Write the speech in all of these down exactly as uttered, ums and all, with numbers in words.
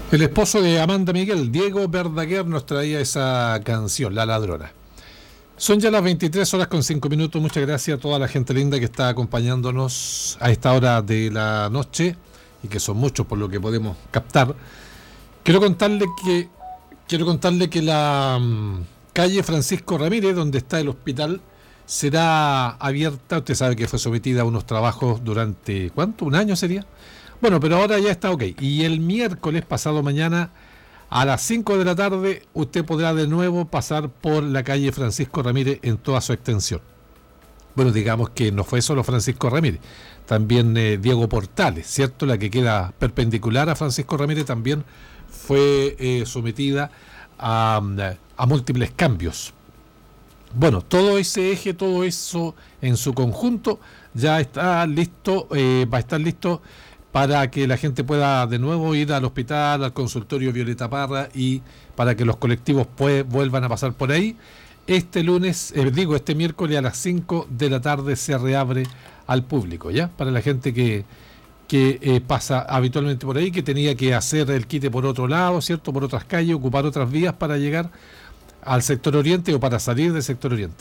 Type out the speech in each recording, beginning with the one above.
El esposo de Amanda Miguel, Diego Verdaguer, nos traía esa canción, La Ladrona. Son ya las veintitrés horas con cinco minutos. Muchas gracias a toda la gente linda que está acompañándonos a esta hora de la noche, y que son muchos por lo que podemos captar. Quiero contarle que quiero contarle que la um, calle Francisco Ramírez, donde está el hospital, será abierta. Usted sabe que fue sometida a unos trabajos durante, ¿cuánto? ¿Un año sería? Bueno, pero ahora ya está ok. Y el miércoles pasado mañana a las cinco de la tarde usted podrá de nuevo pasar por la calle Francisco Ramírez en toda su extensión. Bueno, digamos que no fue solo Francisco Ramírez, también eh, Diego Portales, ¿cierto? La que queda perpendicular a Francisco Ramírez también fue eh, sometida a, a múltiples cambios. Bueno, todo ese eje, todo eso en su conjunto ya está listo, eh, va a estar listo para que la gente pueda de nuevo ir al hospital, al consultorio Violeta Parra, y para que los colectivos pues, vuelvan a pasar por ahí. Este lunes, eh, digo, este miércoles a las cinco de la tarde se reabre al público, ¿ya? Para la gente que, que eh, pasa habitualmente por ahí, que tenía que hacer el quite por otro lado, ¿cierto? Por otras calles, ocupar otras vías para llegar al sector oriente o para salir del sector oriente.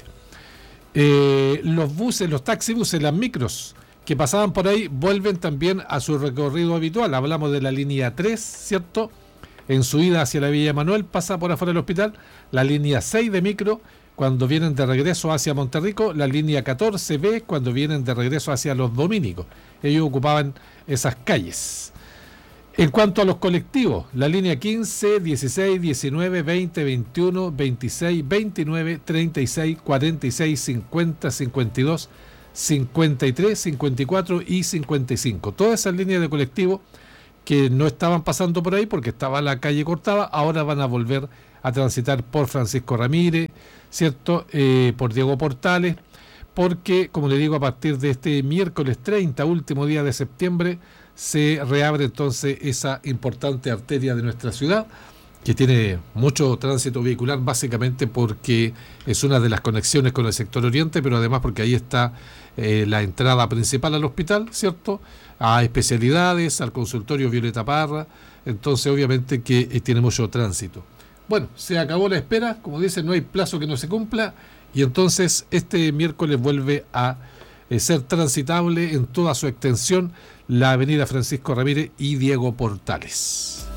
Eh, los buses, los taxibuses, las micros que pasaban por ahí vuelven también a su recorrido habitual. Hablamos de la línea tres, ¿cierto? En su ida hacia la Villa Manuel pasa por afuera del hospital. La línea seis de micro cuando vienen de regreso hacia Monterrico. La línea catorce B cuando vienen de regreso hacia Los Dominicos. Ellos ocupaban esas calles. En cuanto a los colectivos, la línea quince, dieciséis, diecinueve, veinte, veintiuno, veintiséis, veintinueve, treinta y seis, cuarenta y seis, cincuenta, cincuenta y dos, cincuenta y tres, cincuenta y cuatro y cincuenta y cinco. Todas esas líneas de colectivo que no estaban pasando por ahí porque estaba la calle cortada, ahora van a volver a transitar por Francisco Ramírez, ¿cierto? Eh, por Diego Portales, porque, como le digo, a partir de este miércoles treinta, último día de septiembre, se reabre entonces esa importante arteria de nuestra ciudad, que tiene mucho tránsito vehicular, básicamente porque es una de las conexiones con el sector oriente, pero además porque ahí está eh, la entrada principal al hospital, ¿cierto? A especialidades, al consultorio Violeta Parra, entonces obviamente que eh, tiene mucho tránsito. Bueno, se acabó la espera, como dicen, no hay plazo que no se cumpla, y entonces este miércoles vuelve a eh, ser transitable en toda su extensión la avenida Francisco Ramírez y Diego Portales.